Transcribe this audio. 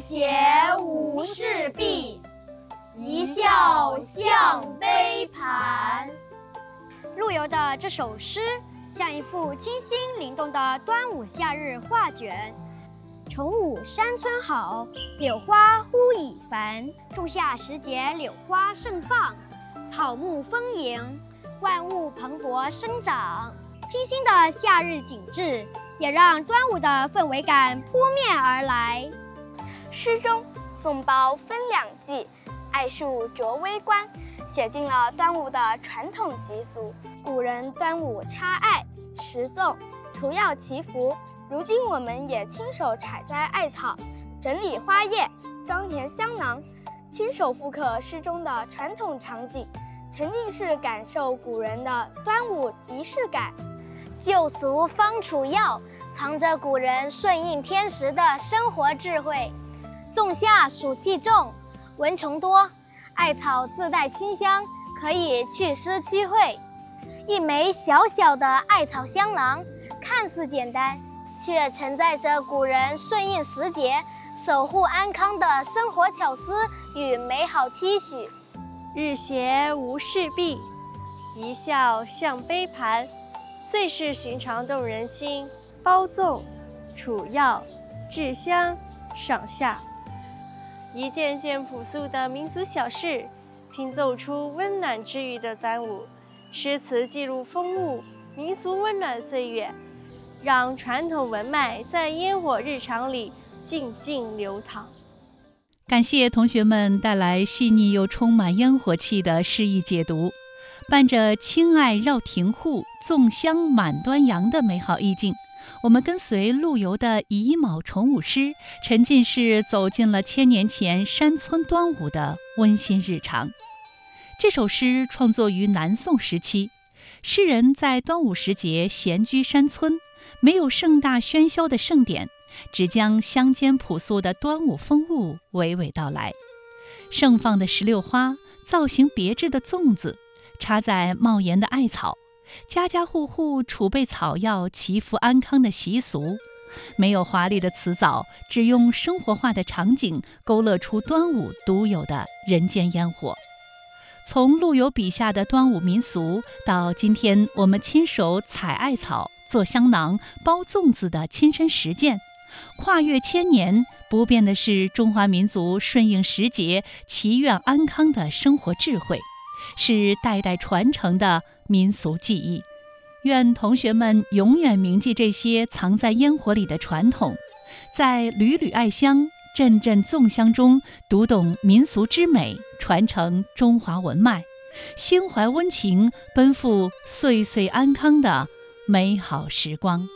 邪无事毕，一笑向杯盘。 陆游的这首诗像一幅清新灵动的端午夏日画卷。重午山村好，柳花忽已繁。仲夏时节柳花盛放，草木丰盈，万物蓬勃生长。清新的夏日景致也让端午的氛围感扑面而来。 诗中粽包分两季，艾树着微观，写尽了端午的传统习俗。古人端午插艾、食粽、除药祈福，如今我们也亲手采摘艾草，整理花叶，装填香囊，亲手复刻诗中的传统场景，沉浸式感受古人的端午仪式感。 旧俗方除药，藏着古人顺应天时的生活智慧。仲夏暑气重，蚊虫多，艾草自带清香，可以祛湿驱秽。一枚小小的艾草香囊，看似简单，却承载着古人顺应时节、守护安康的生活巧思与美好期许。 日斜无事毕，一笑向杯盘。最是寻常动人心，包粽、储药、制香、赏夏，一件件朴素的民俗小事，拼凑出温暖治愈的端午。诗词记录风物、民俗温暖岁月，让传统文脉在烟火日常里静静流淌。 感谢同学们带来细腻又充满烟火气的诗意解读。伴着青艾绕庭户，粽香满端阳的美好意境，我们跟随陆游的乙卯重午诗，沉浸式走进了1000年前山村端午的温馨日常。这首诗创作于南宋时期，诗人在端午时节闲居山村，没有盛大喧嚣的盛典，只将乡间朴素的端午风物娓娓道来。盛放的石榴花，造型别致的粽子，插在茂延的艾草，家家户户储备草药祈福安康的习俗，没有华丽的辞藻，只用生活化的场景勾勒出端午独有的人间烟火。从陆游笔下的端午民俗，到今天我们亲手采艾草、做香囊、包粽子的亲身实践，跨越1000年，不变的是中华民族顺应时节、祈愿安康的生活智慧，是代代传承的民俗技艺。愿同学们永远铭记这些藏在烟火里的传统，在缕缕艾香、阵阵粽香中读懂民俗之美，传承中华文脉，心怀温情，奔赴岁岁安康的美好时光。